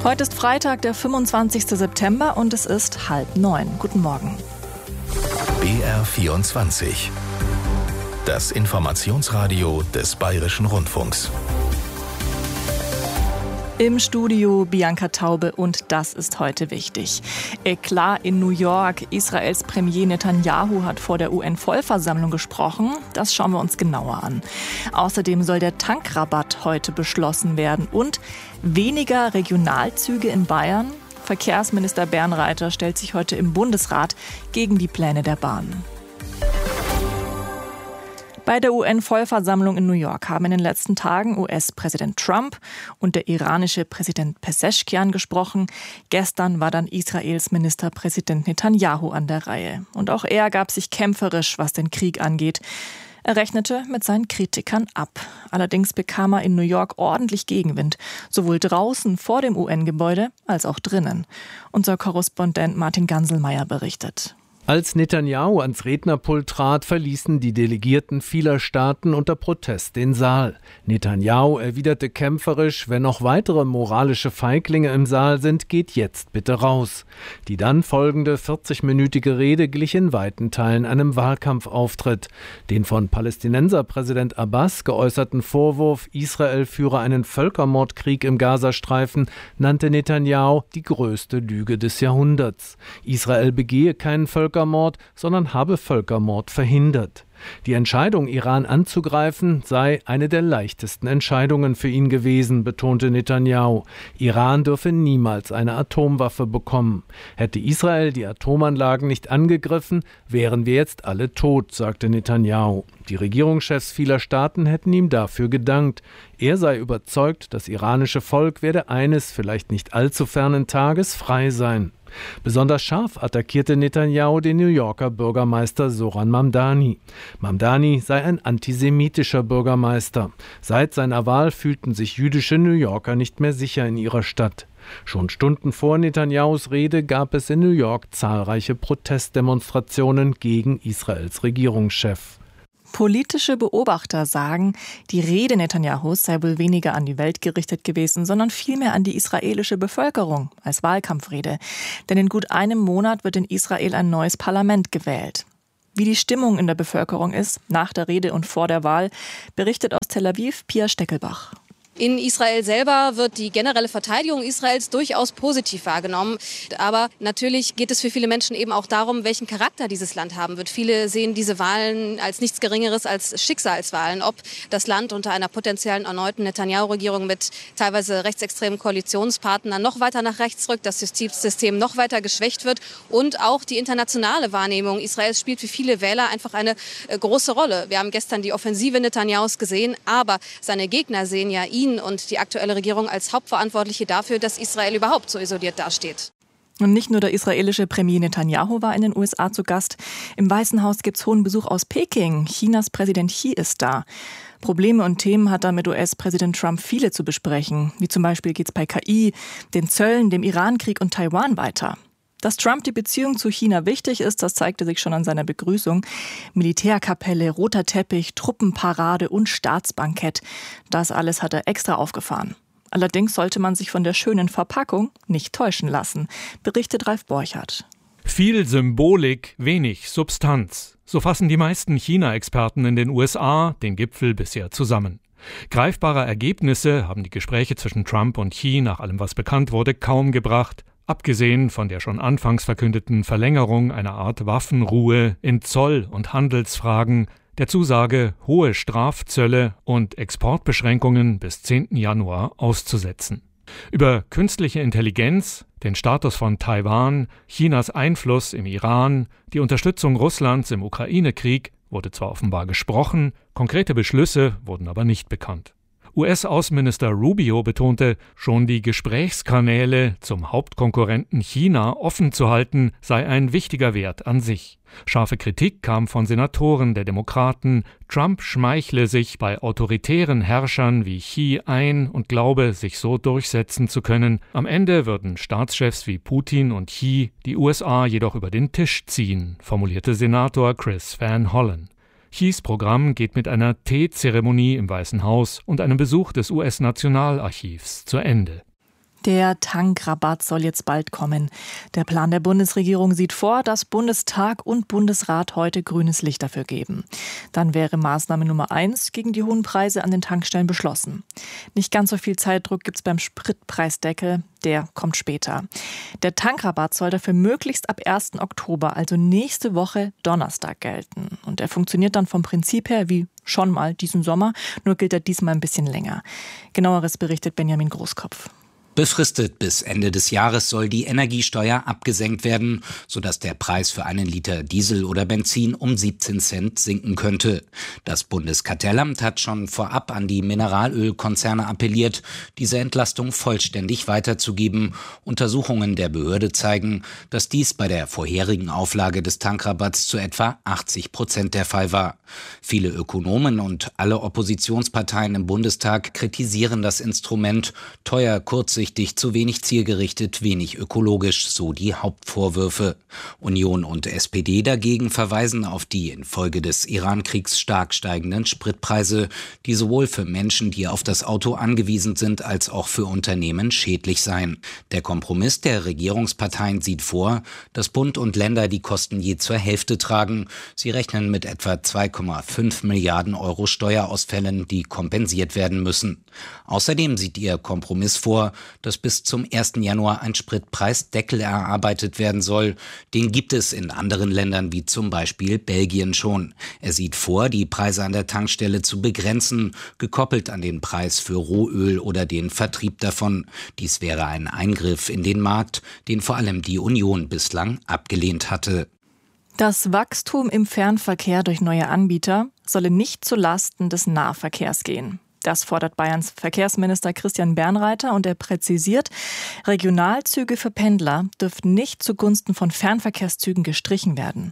Heute ist Freitag, der 25. September und es ist 8:30. Guten Morgen. BR24. Das Informationsradio des Bayerischen Rundfunks. Im Studio Bianca Taube und das ist heute wichtig. Eklat in New York. Israels Premier Netanyahu hat vor der UN-Vollversammlung gesprochen. Das schauen wir uns genauer an. Außerdem soll der Tankrabatt heute beschlossen werden und weniger Regionalzüge in Bayern. Verkehrsminister Bernreiter stellt sich heute im Bundesrat gegen die Pläne der Bahn. Bei der UN-Vollversammlung in New York haben in den letzten Tagen US-Präsident Trump und der iranische Präsident Pezeshkian gesprochen. Gestern war dann Israels Ministerpräsident Netanyahu an der Reihe. Und auch er gab sich kämpferisch, was den Krieg angeht. Er rechnete mit seinen Kritikern ab. Allerdings bekam er in New York ordentlich Gegenwind, sowohl draußen vor dem UN-Gebäude als auch drinnen. Unser Korrespondent Martin Ganselmeier berichtet. Als Netanyahu ans Rednerpult trat, verließen die Delegierten vieler Staaten unter Protest den Saal. Netanyahu erwiderte kämpferisch: Wenn noch weitere moralische Feiglinge im Saal sind, geht jetzt bitte raus. Die dann folgende 40-minütige Rede glich in weiten Teilen einem Wahlkampfauftritt. Den von Palästinenserpräsident Abbas geäußerten Vorwurf, Israel führe einen Völkermordkrieg im Gazastreifen, nannte Netanyahu die größte Lüge des Jahrhunderts. Israel begehe keinen Völkermord, sondern habe Völkermord verhindert. Die Entscheidung, Iran anzugreifen, sei eine der leichtesten Entscheidungen für ihn gewesen, betonte Netanyahu. Iran dürfe niemals eine Atomwaffe bekommen. Hätte Israel die Atomanlagen nicht angegriffen, wären wir jetzt alle tot, sagte Netanyahu. Die Regierungschefs vieler Staaten hätten ihm dafür gedankt. Er sei überzeugt, das iranische Volk werde eines, vielleicht nicht allzu fernen Tages frei sein. Besonders scharf attackierte Netanyahu den New Yorker Bürgermeister Zohran Mamdani. Mamdani sei ein antisemitischer Bürgermeister. Seit seiner Wahl fühlten sich jüdische New Yorker nicht mehr sicher in ihrer Stadt. Schon Stunden vor Netanyahus Rede gab es in New York zahlreiche Protestdemonstrationen gegen Israels Regierungschef. Politische Beobachter sagen, die Rede Netanyahus sei wohl weniger an die Welt gerichtet gewesen, sondern vielmehr an die israelische Bevölkerung als Wahlkampfrede. Denn in gut einem Monat wird in Israel ein neues Parlament gewählt. Wie die Stimmung in der Bevölkerung ist, nach der Rede und vor der Wahl, berichtet aus Tel Aviv Pia Steckelbach. In Israel selber wird die generelle Verteidigung Israels durchaus positiv wahrgenommen. Aber natürlich geht es für viele Menschen eben auch darum, welchen Charakter dieses Land haben wird. Viele sehen diese Wahlen als nichts Geringeres als Schicksalswahlen. Ob das Land unter einer potenziellen erneuten Netanyahu-Regierung mit teilweise rechtsextremen Koalitionspartnern noch weiter nach rechts rückt, das Justizsystem noch weiter geschwächt wird und auch die internationale Wahrnehmung Israels spielt für viele Wähler einfach eine große Rolle. Wir haben gestern die Offensive Netanyahus gesehen, aber seine Gegner sehen ja ihn und die aktuelle Regierung als Hauptverantwortliche dafür, dass Israel überhaupt so isoliert dasteht. Und nicht nur der israelische Premier Netanyahu war in den USA zu Gast. Im Weißen Haus gibt es hohen Besuch aus Peking. Chinas Präsident Xi ist da. Probleme und Themen hat da mit US-Präsident Trump viele zu besprechen. Wie zum Beispiel geht es bei KI, den Zöllen, dem Iran-Krieg und Taiwan weiter. Dass Trump die Beziehung zu China wichtig ist, das zeigte sich schon an seiner Begrüßung. Militärkapelle, roter Teppich, Truppenparade und Staatsbankett. Das alles hat er extra aufgefahren. Allerdings sollte man sich von der schönen Verpackung nicht täuschen lassen, berichtet Ralf Borchardt. Viel Symbolik, wenig Substanz. So fassen die meisten China-Experten in den USA den Gipfel bisher zusammen. Greifbare Ergebnisse haben die Gespräche zwischen Trump und Xi nach allem, was bekannt wurde, kaum gebracht. Abgesehen von der schon anfangs verkündeten Verlängerung einer Art Waffenruhe in Zoll- und Handelsfragen, der Zusage, hohe Strafzölle und Exportbeschränkungen bis 10. Januar auszusetzen. Über künstliche Intelligenz, den Status von Taiwan, Chinas Einfluss im Iran, die Unterstützung Russlands im Ukraine-Krieg wurde zwar offenbar gesprochen, konkrete Beschlüsse wurden aber nicht bekannt. US-Außenminister Rubio betonte, schon die Gesprächskanäle zum Hauptkonkurrenten China offen zu halten, sei ein wichtiger Wert an sich. Scharfe Kritik kam von Senatoren der Demokraten, Trump schmeichle sich bei autoritären Herrschern wie Xi ein und glaube, sich so durchsetzen zu können. Am Ende würden Staatschefs wie Putin und Xi die USA jedoch über den Tisch ziehen, formulierte Senator Chris Van Hollen. Xis Programm geht mit einer Teezeremonie im Weißen Haus und einem Besuch des US-Nationalarchivs zu Ende. Der Tankrabatt soll jetzt bald kommen. Der Plan der Bundesregierung sieht vor, dass Bundestag und Bundesrat heute grünes Licht dafür geben. Dann wäre Maßnahme Nummer 1 gegen die hohen Preise an den Tankstellen beschlossen. Nicht ganz so viel Zeitdruck gibt es beim Spritpreisdeckel. Der kommt später. Der Tankrabatt soll dafür möglichst ab 1. Oktober, also nächste Woche Donnerstag, gelten. Und er funktioniert dann vom Prinzip her wie schon mal diesen Sommer, nur gilt er diesmal ein bisschen länger. Genaueres berichtet Benjamin Großkopf. Befristet bis Ende des Jahres soll die Energiesteuer abgesenkt werden, sodass der Preis für einen Liter Diesel oder Benzin um 17 Cent sinken könnte. Das Bundeskartellamt hat schon vorab an die Mineralölkonzerne appelliert, diese Entlastung vollständig weiterzugeben. Untersuchungen der Behörde zeigen, dass dies bei der vorherigen Auflage des Tankrabatts zu etwa 80% der Fall war. Viele Ökonomen und alle Oppositionsparteien im Bundestag kritisieren das Instrument. Teuer, kurzsichtig, zu wenig zielgerichtet, wenig ökologisch, so die Hauptvorwürfe. Union und SPD dagegen verweisen auf die infolge des Iran-Kriegs stark steigenden Spritpreise, die sowohl für Menschen, die auf das Auto angewiesen sind, als auch für Unternehmen schädlich seien. Der Kompromiss der Regierungsparteien sieht vor, dass Bund und Länder die Kosten je zur Hälfte tragen. Sie rechnen mit etwa 2,5 Milliarden Euro Steuerausfällen, die kompensiert werden müssen. Außerdem sieht ihr Kompromiss vor, dass bis zum 1. Januar ein Spritpreisdeckel erarbeitet werden soll. Den gibt es in anderen Ländern wie zum Beispiel Belgien schon. Er sieht vor, die Preise an der Tankstelle zu begrenzen, gekoppelt an den Preis für Rohöl oder den Vertrieb davon. Dies wäre ein Eingriff in den Markt, den vor allem die Union bislang abgelehnt hatte. Das Wachstum im Fernverkehr durch neue Anbieter solle nicht zu Lasten des Nahverkehrs gehen. Das fordert Bayerns Verkehrsminister Christian Bernreiter und er präzisiert, Regionalzüge für Pendler dürften nicht zugunsten von Fernverkehrszügen gestrichen werden.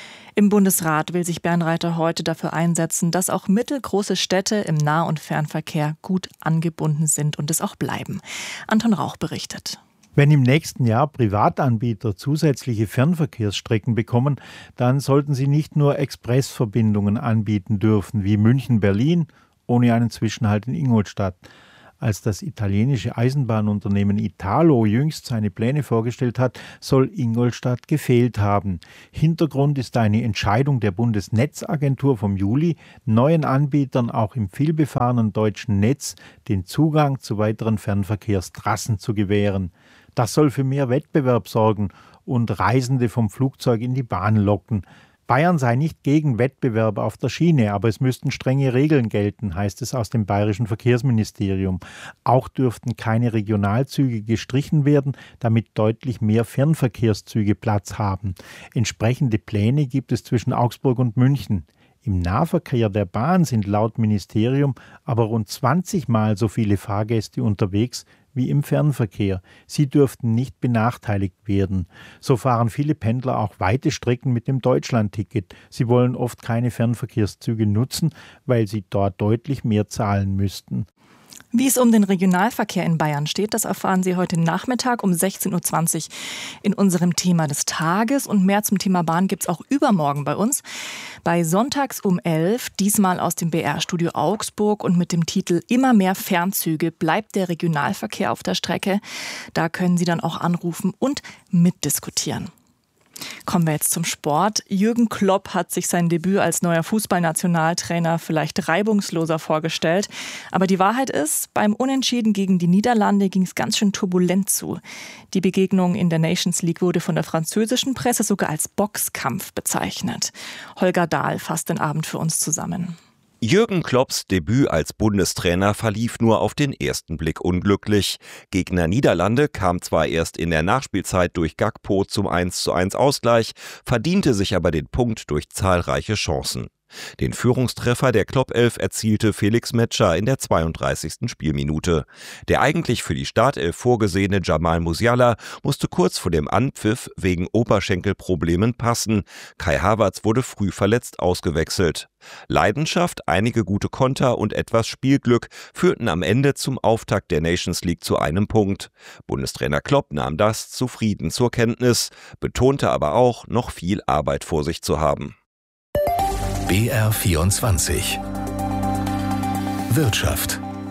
Im Bundesrat will sich Bernreiter heute dafür einsetzen, dass auch mittelgroße Städte im Nah- und Fernverkehr gut angebunden sind und es auch bleiben. Anton Rauch berichtet. Wenn im nächsten Jahr Privatanbieter zusätzliche Fernverkehrsstrecken bekommen, dann sollten sie nicht nur Expressverbindungen anbieten dürfen wie München-Berlin, ohne einen Zwischenhalt in Ingolstadt. Als das italienische Eisenbahnunternehmen Italo jüngst seine Pläne vorgestellt hat, soll Ingolstadt gefehlt haben. Hintergrund ist eine Entscheidung der Bundesnetzagentur vom Juli, neuen Anbietern auch im vielbefahrenen deutschen Netz den Zugang zu weiteren Fernverkehrstrassen zu gewähren. Das soll für mehr Wettbewerb sorgen und Reisende vom Flugzeug in die Bahn locken. Bayern sei nicht gegen Wettbewerb auf der Schiene, aber es müssten strenge Regeln gelten, heißt es aus dem bayerischen Verkehrsministerium. Auch dürften keine Regionalzüge gestrichen werden, damit deutlich mehr Fernverkehrszüge Platz haben. Entsprechende Pläne gibt es zwischen Augsburg und München. Im Nahverkehr der Bahn sind laut Ministerium aber rund 20 Mal so viele Fahrgäste unterwegs wie im Fernverkehr. Sie dürften nicht benachteiligt werden. So fahren viele Pendler auch weite Strecken mit dem Deutschlandticket. Sie wollen oft keine Fernverkehrszüge nutzen, weil sie dort deutlich mehr zahlen müssten. Wie es um den Regionalverkehr in Bayern steht, das erfahren Sie heute Nachmittag um 16.20 Uhr in unserem Thema des Tages. Und mehr zum Thema Bahn gibt es auch übermorgen bei uns. Bei Sonntags um 11, diesmal aus dem BR-Studio Augsburg und mit dem Titel Immer mehr Fernzüge, bleibt der Regionalverkehr auf der Strecke. Da können Sie dann auch anrufen und mitdiskutieren. Kommen wir jetzt zum Sport. Jürgen Klopp hat sich sein Debüt als neuer Fußballnationaltrainer vielleicht reibungsloser vorgestellt. Aber die Wahrheit ist, beim Unentschieden gegen die Niederlande ging es ganz schön turbulent zu. Die Begegnung in der Nations League wurde von der französischen Presse sogar als Boxkampf bezeichnet. Holger Dahl fasst den Abend für uns zusammen. Jürgen Klopps Debüt als Bundestrainer verlief nur auf den ersten Blick unglücklich. Gegner Niederlande kam zwar erst in der Nachspielzeit durch Gakpo zum 1:1 Ausgleich, verdiente sich aber den Punkt durch zahlreiche Chancen. Den Führungstreffer der Klopp-Elf erzielte Felix Metscher in der 32. Spielminute. Der eigentlich für die Startelf vorgesehene Jamal Musiala musste kurz vor dem Anpfiff wegen Oberschenkelproblemen passen. Kai Havertz wurde früh verletzt ausgewechselt. Leidenschaft, einige gute Konter und etwas Spielglück führten am Ende zum Auftakt der Nations League zu einem Punkt. Bundestrainer Klopp nahm das zufrieden zur Kenntnis, betonte aber auch, noch viel Arbeit vor sich zu haben. BR24 Wirtschaft.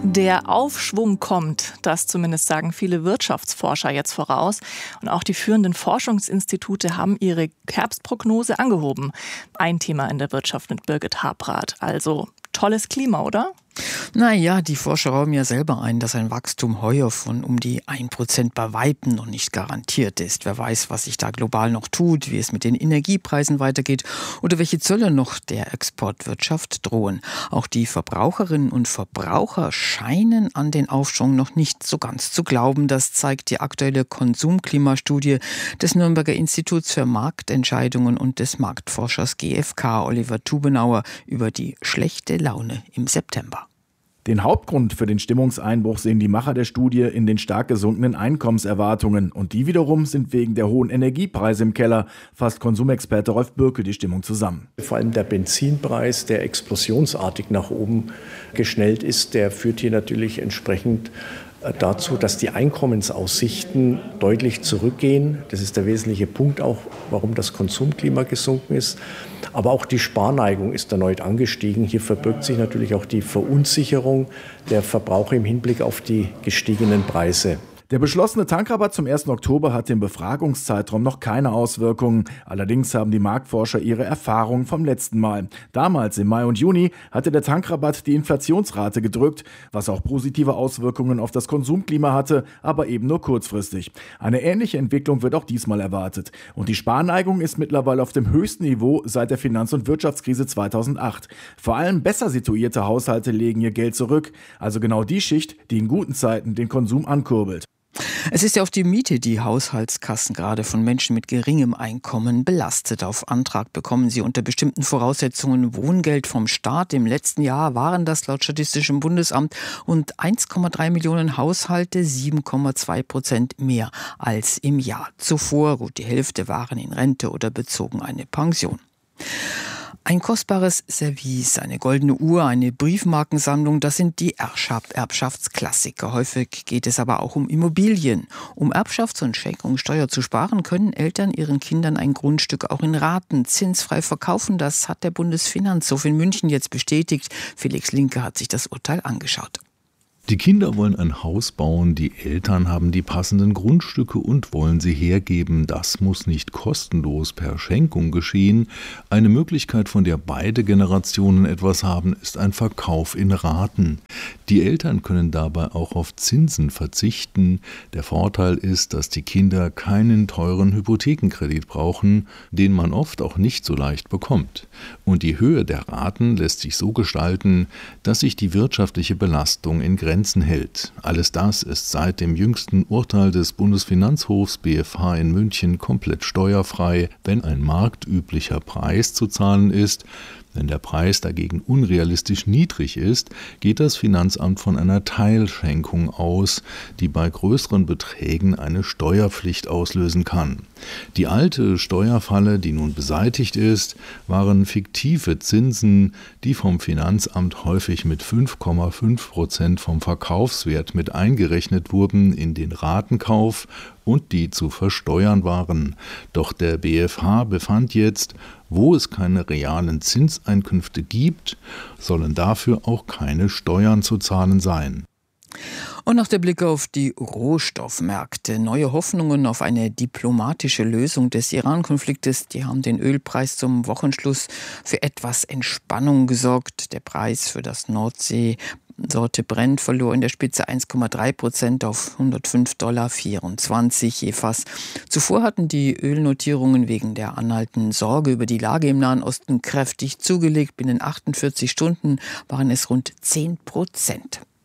Der Aufschwung kommt, das zumindest sagen viele Wirtschaftsforscher jetzt voraus. Und auch die führenden Forschungsinstitute haben ihre Herbstprognose angehoben. Ein Thema in der Wirtschaft mit Birgit Habrath. Also tolles Klima, oder? Naja, die Forscher räumen ja selber ein, dass ein Wachstum heuer von um die 1% bei Weitem noch nicht garantiert ist. Wer weiß, was sich da global noch tut, wie es mit den Energiepreisen weitergeht oder welche Zölle noch der Exportwirtschaft drohen. Auch die Verbraucherinnen und Verbraucher scheinen an den Aufschwung noch nicht so ganz zu glauben. Das zeigt die aktuelle Konsumklimastudie des Nürnberger Instituts für Marktentscheidungen und des Marktforschers GfK Oliver Tubenauer über die schlechte Laune im September. Den Hauptgrund für den Stimmungseinbruch sehen die Macher der Studie in den stark gesunkenen Einkommenserwartungen. Und die wiederum sind wegen der hohen Energiepreise im Keller, fasst Konsumexperte Rolf Bürkel die Stimmung zusammen. Vor allem der Benzinpreis, der explosionsartig nach oben geschnellt ist, der führt hier natürlich entsprechend dazu, dass die Einkommensaussichten deutlich zurückgehen. Das ist der wesentliche Punkt auch, warum das Konsumklima gesunken ist. Aber auch die Sparneigung ist erneut angestiegen. Hier verbirgt sich natürlich auch die Verunsicherung der Verbraucher im Hinblick auf die gestiegenen Preise. Der beschlossene Tankrabatt zum 1. Oktober hat im Befragungszeitraum noch keine Auswirkungen. Allerdings haben die Marktforscher ihre Erfahrungen vom letzten Mal. Damals im Mai und Juni hatte der Tankrabatt die Inflationsrate gedrückt, was auch positive Auswirkungen auf das Konsumklima hatte, aber eben nur kurzfristig. Eine ähnliche Entwicklung wird auch diesmal erwartet. Und die Sparneigung ist mittlerweile auf dem höchsten Niveau seit der Finanz- und Wirtschaftskrise 2008. Vor allem besser situierte Haushalte legen ihr Geld zurück, also genau die Schicht, die in guten Zeiten den Konsum ankurbelt. Es ist ja auf die Miete die Haushaltskassen gerade von Menschen mit geringem Einkommen belastet. Auf Antrag bekommen sie unter bestimmten Voraussetzungen Wohngeld vom Staat. Im letzten Jahr waren das laut Statistischem Bundesamt rund 1,3 Millionen Haushalte, 7,2% mehr als im Jahr zuvor. Gut die Hälfte waren in Rente oder bezogen eine Pension. Ein kostbares Service, eine goldene Uhr, eine Briefmarkensammlung, das sind die Erbschaftsklassiker. Häufig geht es aber auch um Immobilien. Um Erbschafts- und Schenkungssteuer zu sparen, können Eltern ihren Kindern ein Grundstück auch in Raten zinsfrei verkaufen. Das hat der Bundesfinanzhof in München jetzt bestätigt. Felix Linke hat sich das Urteil angeschaut. Die Kinder wollen ein Haus bauen, die Eltern haben die passenden Grundstücke und wollen sie hergeben. Das muss nicht kostenlos per Schenkung geschehen. Eine Möglichkeit, von der beide Generationen etwas haben, ist ein Verkauf in Raten. Die Eltern können dabei auch auf Zinsen verzichten. Der Vorteil ist, dass die Kinder keinen teuren Hypothekenkredit brauchen, den man oft auch nicht so leicht bekommt. Und die Höhe der Raten lässt sich so gestalten, dass sich die wirtschaftliche Belastung in Grenzen hält. Alles das ist seit dem jüngsten Urteil des Bundesfinanzhofs BfH in München komplett steuerfrei, wenn ein marktüblicher Preis zu zahlen ist. Wenn der Preis dagegen unrealistisch niedrig ist, geht das Finanzamt von einer Teilschenkung aus, die bei größeren Beträgen eine Steuerpflicht auslösen kann. Die alte Steuerfalle, die nun beseitigt ist, waren fiktive Zinsen, die vom Finanzamt häufig mit 5,5% vom Verkaufswert mit eingerechnet wurden in den Ratenkauf und die zu versteuern waren. Doch der BfH befand jetzt, wo es keine realen Zinseinkünfte gibt, sollen dafür auch keine Steuern zu zahlen sein. Und noch der Blick auf die Rohstoffmärkte. Neue Hoffnungen auf eine diplomatische Lösung des Iran-Konfliktes, die haben den Ölpreis zum Wochenschluss für etwas Entspannung gesorgt. Der Preis für das Nordsee-Sorte Brent verlor in der Spitze 1,3% auf $105,24 je Fass. Zuvor hatten die Ölnotierungen wegen der anhaltenden Sorge über die Lage im Nahen Osten kräftig zugelegt. Binnen 48 Stunden waren es rund 10%.